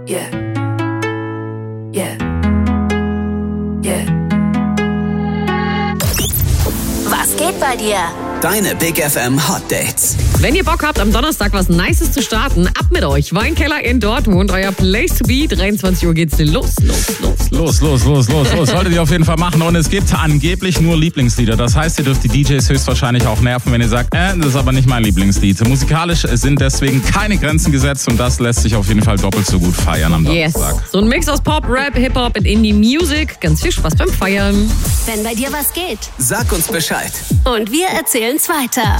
Yeah. Yeah. Yeah. Was geht bei dir? Deine Big FM Hot Dates. Wenn ihr Bock habt, am Donnerstag was Nices zu starten, ab mit euch. Weinkeller in Dortmund, euer Place to be. 23 Uhr geht's los. Los. Solltet ihr auf jeden Fall machen. Und es gibt angeblich nur Lieblingslieder. Das heißt, ihr dürft die DJs höchstwahrscheinlich auch nerven, wenn ihr sagt, das ist aber nicht mein Lieblingslied. Musikalisch sind deswegen keine Grenzen gesetzt und das lässt sich auf jeden Fall doppelt so gut feiern am Donnerstag. Yes. So ein Mix aus Pop, Rap, Hip-Hop und Indie-Music. Ganz viel Spaß beim Feiern. Wenn bei dir was geht. Sag uns Bescheid. Und wir erzählen's weiter.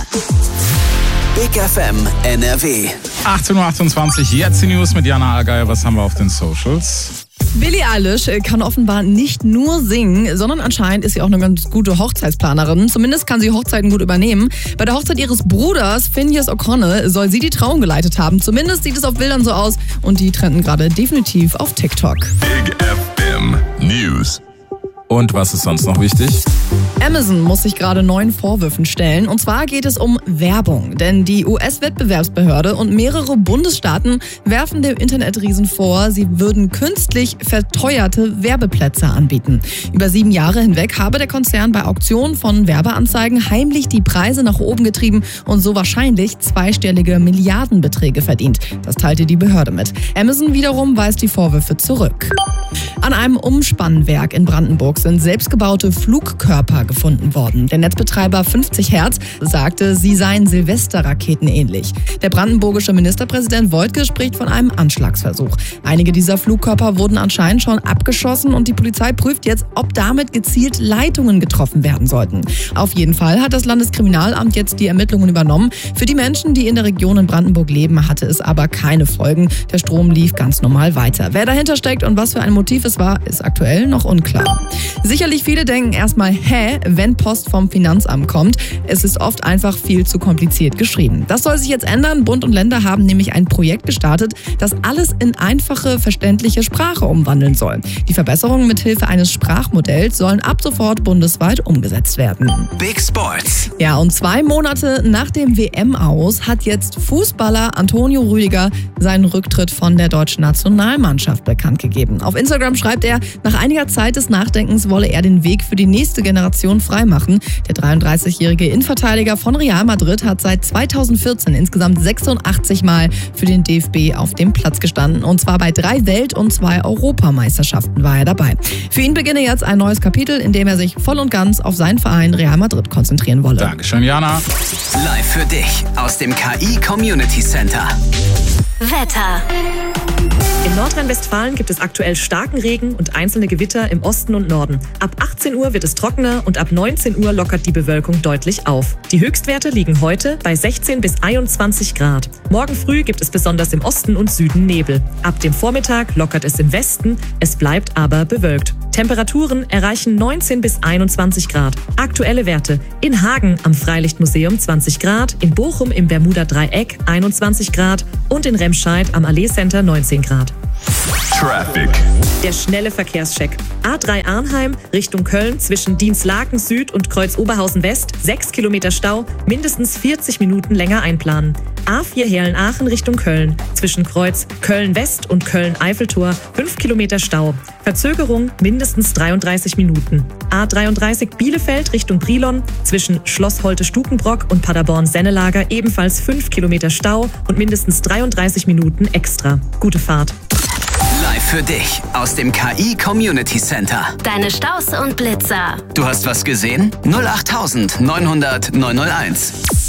Big FM NRW. 18.28 Uhr, jetzt die News mit Jana Allgeier. Was haben wir auf den Socials? Billie Eilish kann offenbar nicht nur singen, sondern anscheinend ist sie auch eine ganz gute Hochzeitsplanerin. Zumindest kann sie Hochzeiten gut übernehmen. Bei der Hochzeit ihres Bruders, Finneas O'Connell, soll sie die Trauung geleitet haben. Zumindest sieht es auf Bildern so aus und die trenden gerade definitiv auf TikTok. Big FM News. Und was ist sonst noch wichtig? Amazon muss sich gerade neuen Vorwürfen stellen. Und zwar geht es um Werbung. Denn die US-Wettbewerbsbehörde und mehrere Bundesstaaten werfen dem Internetriesen vor, sie würden künstlich verteuerte Werbeplätze anbieten. Über 7 Jahre hinweg habe der Konzern bei Auktionen von Werbeanzeigen heimlich die Preise nach oben getrieben und so wahrscheinlich zweistellige Milliardenbeträge verdient. Das teilte die Behörde mit. Amazon wiederum weist die Vorwürfe zurück. An einem Umspannwerk in Brandenburg sind selbstgebaute Flugkörper gefunden worden. Der Netzbetreiber 50 Hertz sagte, sie seien Silvesterraketen ähnlich. Der brandenburgische Ministerpräsident Woidke spricht von einem Anschlagsversuch. Einige dieser Flugkörper wurden anscheinend schon abgeschossen und die Polizei prüft jetzt, ob damit gezielt Leitungen getroffen werden sollten. Auf jeden Fall hat das Landeskriminalamt jetzt die Ermittlungen übernommen. Für die Menschen, die in der Region in Brandenburg leben, hatte es aber keine Folgen. Der Strom lief ganz normal weiter. Wer dahinter steckt und was für ein Motiv es war, ist aktuell noch unklar. Sicherlich viele denken erstmal, wenn Post vom Finanzamt kommt. Es ist oft einfach viel zu kompliziert geschrieben. Das soll sich jetzt ändern. Bund und Länder haben nämlich ein Projekt gestartet, das alles in einfache, verständliche Sprache umwandeln soll. Die Verbesserungen mithilfe eines Sprachmodells sollen ab sofort bundesweit umgesetzt werden. Big Sports. Ja, und 2 Monate nach dem WM-Aus hat jetzt Fußballer Antonio Rüdiger seinen Rücktritt von der deutschen Nationalmannschaft bekannt gegeben. Auf Instagram schreibt er, nach einiger Zeit des Nachdenkens wolle er den Weg für die nächste Generation freimachen. Der 33-jährige Innenverteidiger von Real Madrid hat seit 2014 insgesamt 86 Mal für den DFB auf dem Platz gestanden. Und zwar bei 3 Welt- und 2 Europameisterschaften war er dabei. Für ihn beginne jetzt ein neues Kapitel, in dem er sich voll und ganz auf seinen Verein Real Madrid konzentrieren wolle. Dankeschön, Jana. Live für dich aus dem KI Community Center. Wetter. In Nordrhein-Westfalen gibt es aktuell starken Regen und einzelne Gewitter im Osten und Norden. Ab 18 Uhr wird es trockener und ab 19 Uhr lockert die Bewölkung deutlich auf. Die Höchstwerte liegen heute bei 16 bis 21 Grad. Morgen früh gibt es besonders im Osten und Süden Nebel. Ab dem Vormittag lockert es im Westen, es bleibt aber bewölkt. Temperaturen erreichen 19 bis 21 Grad. Aktuelle Werte: in Hagen am Freilichtmuseum 20 Grad, in Bochum im Bermuda-Dreieck 21 Grad und in Remscheid am Allee-Center 19 Grad. Traffic. Der schnelle Verkehrscheck. A3 Arnheim Richtung Köln zwischen Dienstlaken Süd und Kreuz Oberhausen West 6 Kilometer Stau, mindestens 40 Minuten länger einplanen. A4 Herlen-Aachen Richtung Köln zwischen Kreuz Köln West und Köln-Eiffeltor 5 Kilometer Stau. Verzögerung mindestens 33 Minuten. A33 Bielefeld Richtung Brilon zwischen Schloss Holte-Stukenbrock und Paderborn-Sennelager ebenfalls 5 Kilometer Stau und mindestens 33 Minuten extra. Gute Fahrt. Live für dich aus dem KI Community Center. Deine Staus und Blitzer. Du hast was gesehen? 08900 901.